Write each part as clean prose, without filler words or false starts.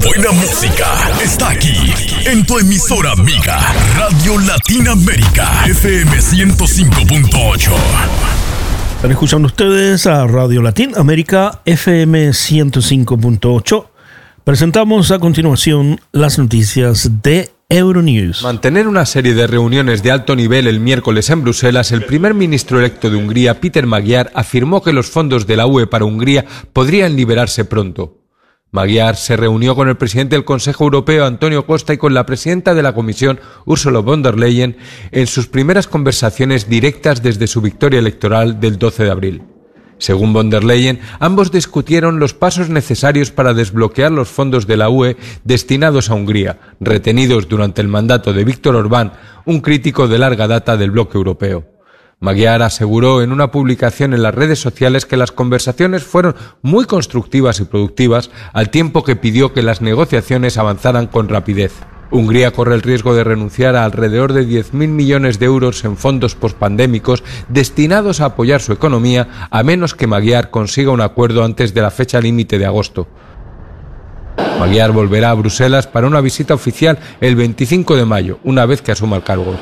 buena música está aquí, en tu emisora amiga, Radio Latinoamérica, FM 105.8. Están escuchando ustedes a Radio Latinoamérica, FM 105.8. Presentamos a continuación las noticias de Euronews. Mantener una serie de reuniones de alto nivel el miércoles en Bruselas, el primer ministro electo de Hungría, Péter Magyar, afirmó que los fondos de la UE para Hungría podrían liberarse pronto. Magyar se reunió con el presidente del Consejo Europeo, Antonio Costa, y con la presidenta de la Comisión, Ursula von der Leyen, en sus primeras conversaciones directas desde su victoria electoral del 12 de abril. Según von der Leyen, ambos discutieron los pasos necesarios para desbloquear los fondos de la UE destinados a Hungría, retenidos durante el mandato de Viktor Orbán, un crítico de larga data del bloque europeo. Magyar aseguró en una publicación en las redes sociales que las conversaciones fueron muy constructivas y productivas, al tiempo que pidió que las negociaciones avanzaran con rapidez. Hungría corre el riesgo de renunciar a alrededor de 10.000 millones de euros en fondos pospandémicos destinados a apoyar su economía, a menos que Magyar consiga un acuerdo antes de la fecha límite de agosto. Magyar volverá a Bruselas para una visita oficial el 25 de mayo, una vez que asuma el cargo.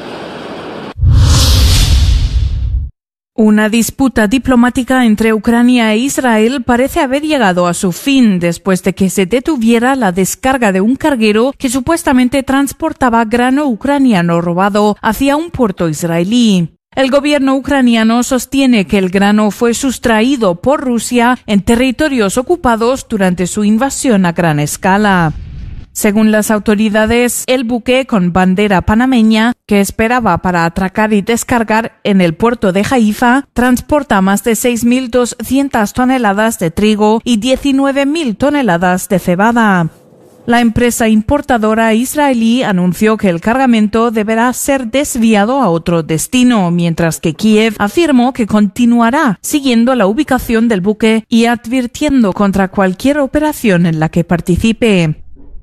Una disputa diplomática entre Ucrania e Israel parece haber llegado a su fin después de que se detuviera la descarga de un carguero que supuestamente transportaba grano ucraniano robado hacia un puerto israelí. El gobierno ucraniano sostiene que el grano fue sustraído por Rusia en territorios ocupados durante su invasión a gran escala. Según las autoridades, el buque con bandera panameña, que esperaba para atracar y descargar en el puerto de Haifa, transporta más de 6.200 toneladas de trigo y 19.000 toneladas de cebada. La empresa importadora israelí anunció que el cargamento deberá ser desviado a otro destino, mientras que Kiev afirmó que continuará siguiendo la ubicación del buque y advirtiendo contra cualquier operación en la que participe.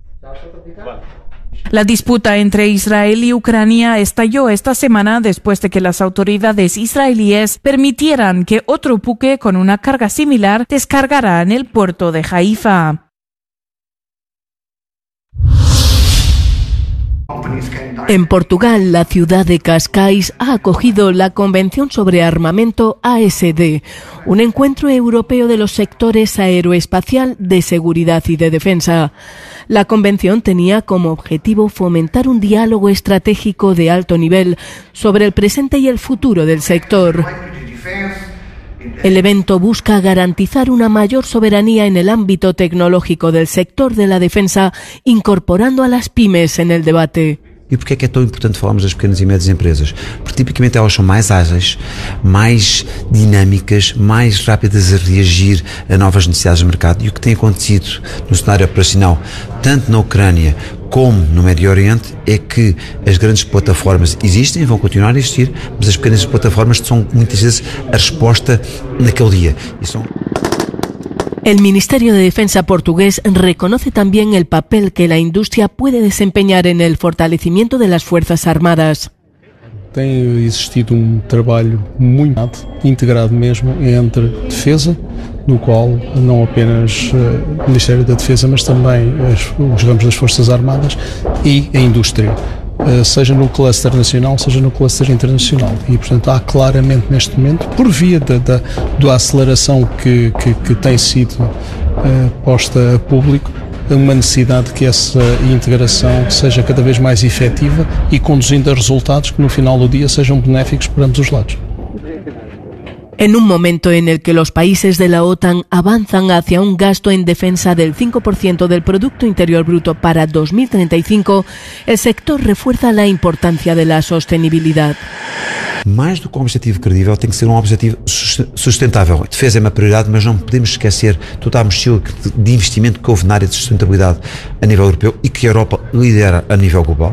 La disputa entre Israel y Ucrania estalló esta semana después de que las autoridades israelíes permitieran que otro buque con una carga similar descargara en el puerto de Haifa. En Portugal, la ciudad de Cascais ha acogido la Convención sobre Armamento ASD, un encuentro europeo de los sectores aeroespacial, de seguridad y de defensa. La convención tenía como objetivo fomentar un diálogo estratégico de alto nivel sobre el presente y el futuro del sector. El evento busca garantizar una mayor soberanía en el ámbito tecnológico del sector de la defensa, incorporando a las pymes en el debate. E porquê é que é tão importante falarmos das pequenas e médias empresas? Porque tipicamente elas são mais ágeis, mais dinâmicas, mais rápidas a reagir a novas necessidades de mercado. E o que tem acontecido no cenário operacional, tanto na Ucrânia como no Médio Oriente, é que as grandes plataformas existem, vão continuar a existir, mas as pequenas plataformas são muitas vezes a resposta naquele dia. E são... El Ministerio de Defensa portugués reconoce también el papel que la industria puede desempeñar en el fortalecimiento de las Fuerzas Armadas. Tem existido trabalho muito integrado mesmo entre defesa, no qual não apenas o Ministério da Defesa, mas também os ramos das Forças Armadas e a indústria, seja no cluster nacional, seja no cluster internacional. E, portanto, há claramente neste momento, por via da aceleração que tem sido posta a público, uma necessidade que essa integração seja cada vez mais efetiva e conduzindo a resultados que no final do dia sejam benéficos para ambos os lados. En un momento en el que los países de la OTAN avanzan hacia un gasto en defensa del 5% del Producto Interior Bruto para 2035, el sector refuerza la importancia de la sostenibilidad. Mais do que um objetivo credível, tem que ser um objetivo sustentável. Defesa é uma prioridade, mas não podemos esquecer toda a mochila de investimento que houve na área de sustentabilidade a nível europeu e que a Europa lidera a nível global.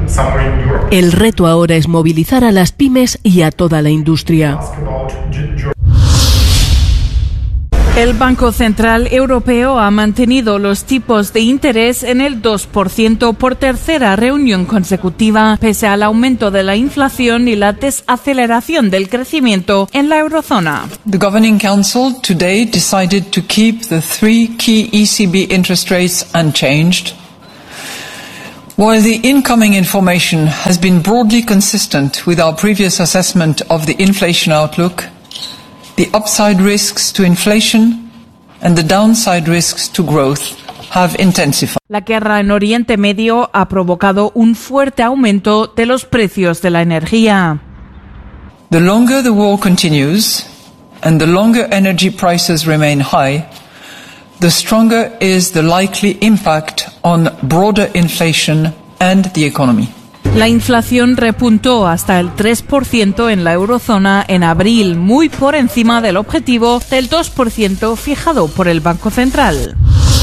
El reto ahora es movilizar a las pymes y a toda la industria. El Banco Central Europeo ha mantenido los tipos de interés en el 2% por tercera reunión consecutiva, pese al aumento de la inflación y la desaceleración del crecimiento en la eurozona. The Governing Council today decided to keep the three key ECB interest rates unchanged. While the incoming information has been broadly consistent with our previous assessment of the inflation outlook, the upside risks to inflation and the downside risks to growth have intensified. La guerra en Oriente Medio ha provocado un fuerte aumento de los precios de la energía. The longer the war continues and the longer energy prices remain high, the stronger is the likely impact on broader inflation and the economy. La inflación repuntó hasta el 3% en la eurozona en abril, muy por encima del objetivo del 2% fijado por el Banco Central.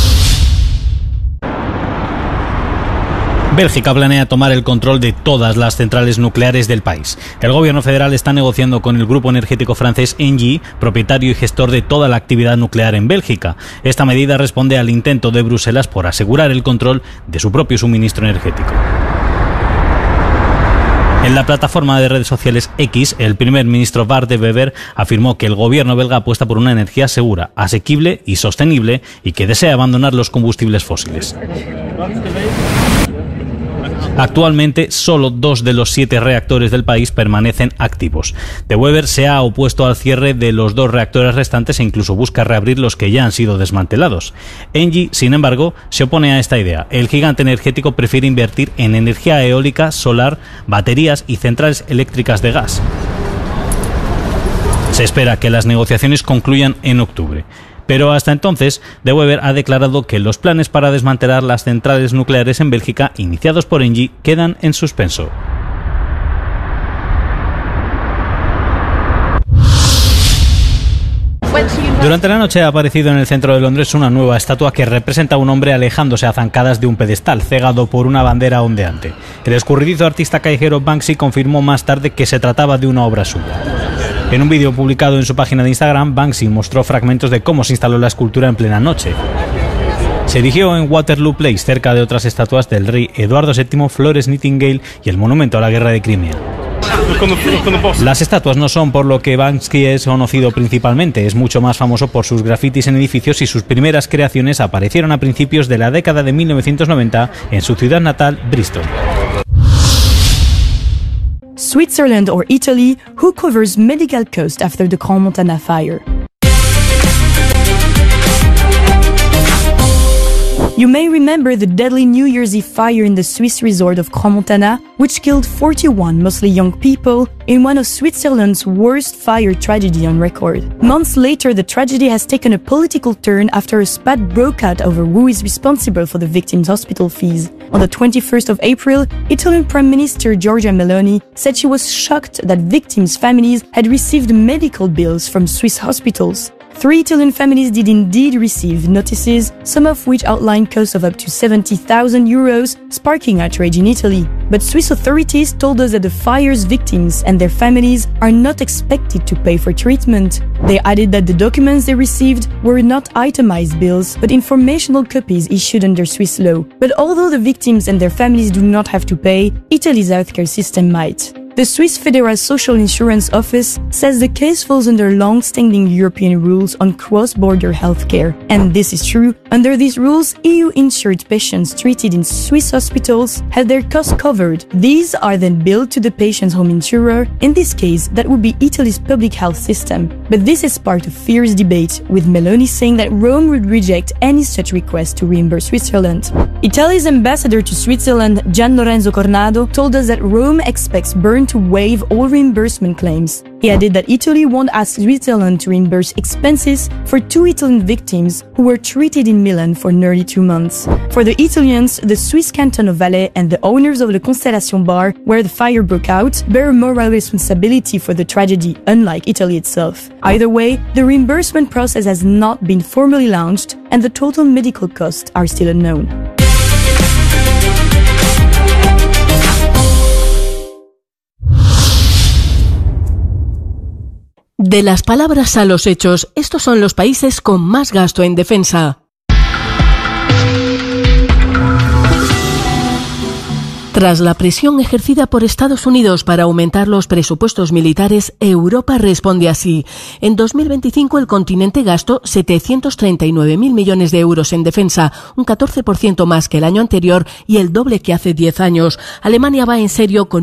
Bélgica planea tomar el control de todas las centrales nucleares del país. El gobierno federal está negociando con el grupo energético francés Engie, propietario y gestor de toda la actividad nuclear en Bélgica. Esta medida responde al intento de Bruselas por asegurar el control de su propio suministro energético. En la plataforma de redes sociales X, el primer ministro Bart de Wever afirmó que el gobierno belga apuesta por una energía segura, asequible y sostenible y que desea abandonar los combustibles fósiles. Actualmente, solo 2 de los 7 reactores del país permanecen activos. De Wever se ha opuesto al cierre de los 2 reactores restantes e incluso busca reabrir los que ya han sido desmantelados. Engie, sin embargo, se opone a esta idea. El gigante energético prefiere invertir en energía eólica, solar, baterías y centrales eléctricas de gas. Se espera que las negociaciones concluyan en octubre. Pero hasta entonces, De Wever ha declarado que los planes para desmantelar las centrales nucleares en Bélgica, iniciados por Engie, quedan en suspenso. Durante la noche ha aparecido en el centro de Londres una nueva estatua que representa a un hombre alejándose a zancadas de un pedestal, cegado por una bandera ondeante. El escurridizo artista callejero Banksy confirmó más tarde que se trataba de una obra suya. En un vídeo publicado en su página de Instagram, Banksy mostró fragmentos de cómo se instaló la escultura en plena noche. Se erigió en Waterloo Place, cerca de otras estatuas del rey Eduardo VII, Florence Nightingale y el monumento a la guerra de Crimea. Las estatuas no son por lo que Banksy es conocido principalmente, es mucho más famoso por sus grafitis en edificios y sus primeras creaciones aparecieron a principios de la década de 1990 en su ciudad natal, Bristol. Switzerland or Italy, who covers medical costs after the Crans-Montana fire? You may remember the deadly New Year's Eve fire in the Swiss resort of Crans-Montana, which killed 41 mostly young people in one of Switzerland's worst fire tragedy on record. Months later, the tragedy has taken a political turn after a spat broke out over who is responsible for the victims' hospital fees. On the 21st of April, Italian Prime Minister Giorgia Meloni said she was shocked that victims' families had received medical bills from Swiss hospitals. 3 Italian families did indeed receive notices, some of which outlined costs of up to 70,000 euros, sparking outrage in Italy. But Swiss authorities told us that the fire's victims and their families are not expected to pay for treatment. They added that the documents they received were not itemized bills, but informational copies issued under Swiss law. But although the victims and their families do not have to pay, Italy's healthcare system might. The Swiss Federal Social Insurance Office says the case falls under long-standing European rules on cross-border healthcare. And this is true. Under these rules, EU-insured patients treated in Swiss hospitals have their costs covered. These are then billed to the patient's home insurer. In this case, that would be Italy's public health system. But this is part of fierce debate, with Meloni saying that Rome would reject any such request to reimburse Switzerland. Italy's ambassador to Switzerland, Gian Lorenzo Cornado, told us that Rome expects Bern to waive all reimbursement claims. He added that Italy won't ask Switzerland to reimburse expenses for 2 Italian victims who were treated in Milan for nearly 2 months. For the Italians, the Swiss canton of Valais and the owners of the Constellation bar, where the fire broke out, bear moral responsibility for the tragedy, unlike Italy itself. Either way, the reimbursement process has not been formally launched, and the total medical costs are still unknown. De las palabras a los hechos, estos son los países con más gasto en defensa. Tras la presión ejercida por Estados Unidos para aumentar los presupuestos militares, Europa responde así. En 2025 el continente gastó 739.000 millones de euros en defensa, un 14% más que el año anterior y el doble que hace 10 años. Alemania va en serio con